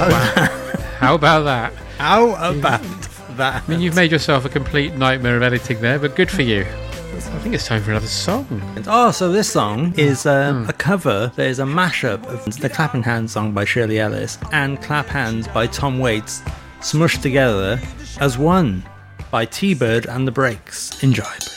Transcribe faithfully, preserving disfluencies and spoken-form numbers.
about Wow. that? How about that? How about that? I mean, you've made yourself a complete nightmare of editing there, but good for you. I think it's time for another song. Oh, so this song is um, a cover. There's a mashup of the Clapping Hands song by Shirley Ellis and Clap Hands by Tom Waits, smushed together as one by T-Bird and the Breaks. Enjoy.